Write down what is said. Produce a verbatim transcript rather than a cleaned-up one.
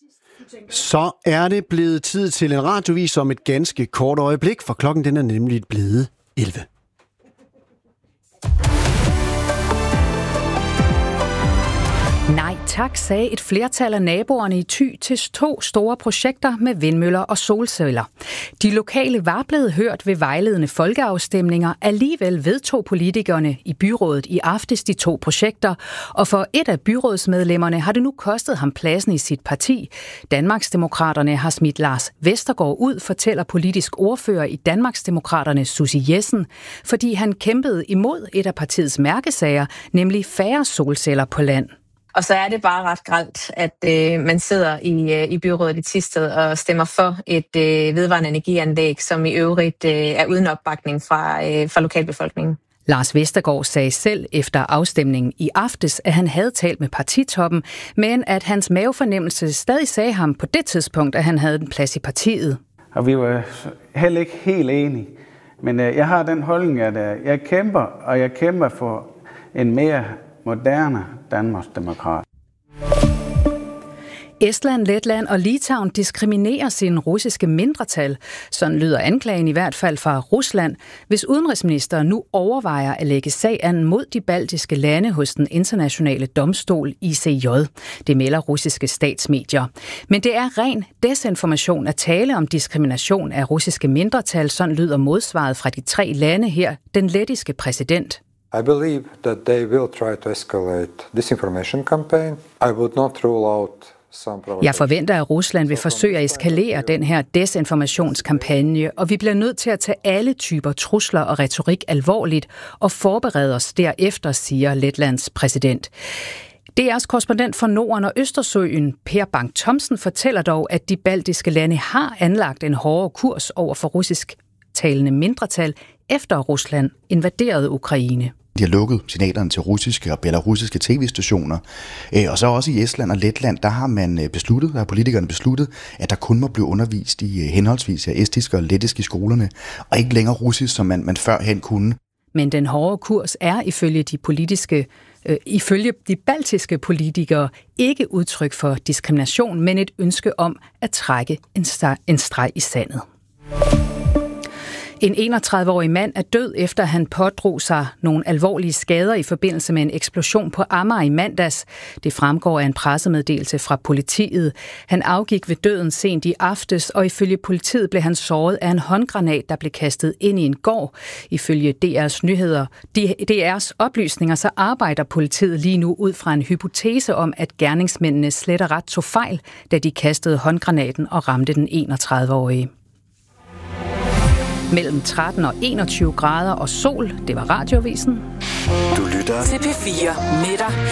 Så er det blevet tid til en radiovis om et ganske kort øjeblik, for klokken den er nemlig blevet elleve. Nej tak, sagde et flertal af naboerne i Thy til to store projekter med vindmøller og solceller. De lokale var blevet hørt ved vejledende folkeafstemninger. Alligevel vedtog politikerne i byrådet i aftes de to projekter, og for et af byrådsmedlemmerne har det nu kostet ham pladsen i sit parti. Danmarksdemokraterne har smidt Lars Vestergaard ud, fortæller politisk ordfører i Danmarksdemokraterne Susie Jessen, fordi han kæmpede imod et af partiets mærkesager, nemlig færre solceller på land. Og så er det bare ret grelt, at øh, man sidder i, øh, i byrådet i Thisted og stemmer for et øh, vedvarende energianlæg, som i øvrigt øh, er uden opbakning fra, øh, fra lokalbefolkningen. Lars Vestergaard sagde selv efter afstemningen i aftes, at han havde talt med partitoppen, men at hans mavefornemmelse stadig sagde ham på det tidspunkt, at han havde en plads i partiet. Og vi var heller ikke helt enige, men øh, jeg har den holdning, at øh, jeg kæmper, og jeg kæmper for en mere moderne Danmarksdemokrat. Estland, Letland og Litauen diskriminerer sine russiske mindretal. Sådan lyder anklagen i hvert fald fra Rusland, hvis udenrigsministeren nu overvejer at lægge sag an mod de baltiske lande hos den internationale domstol I C J. Det melder russiske statsmedier. Men det er ren desinformation at tale om diskrimination af russiske mindretal. Sådan lyder modsvaret fra de tre lande her, den lettiske præsident. I believe that they will try to escalate disinformation campaign. I would not rule out some provocation. Jeg forventer, at Rusland vil forsøge at eskalere den her desinformationskampagne, og vi bliver nødt til at tage alle typer trusler og retorik alvorligt og forberede os derefter, siger Letlands præsident. D R's korrespondent for Norden og Østersøen, Per Bang Thomsen, fortæller dog, at de baltiske lande har anlagt en hårdere kurs over for russisk talende mindretal, efter Rusland invaderede Ukraine. De har lukket signalerne til russiske og belarusiske tv-stationer. Og så også i Estland og Letland, der har man besluttet, der har politikerne besluttet, at der kun må blive undervist i henholdsvis estiske og lettiske i skolerne, og ikke længere russisk, som man, man førhen kunne. Men den hårde kurs er ifølge de politiske, øh, ifølge de baltiske politikere ikke udtryk for diskrimination, men et ønske om at trække en, st- en streg i sandet. En enogtredive-årig mand er død, efter han pådrog sig nogle alvorlige skader i forbindelse med en eksplosion på Amager i mandags. Det fremgår af en pressemeddelelse fra politiet. Han afgik ved døden sent i aftes, og ifølge politiet blev han såret af en håndgranat, der blev kastet ind i en gård. Ifølge D R's nyheder, D R's oplysninger, så arbejder politiet lige nu ud fra en hypotese om, at gerningsmændene slet og ret tog fejl, da de kastede håndgranaten og ramte den enogtredive-årige. Mellem tretten og enogtyve grader og sol. Det var Radioavisen. Du lytter til P fire med dig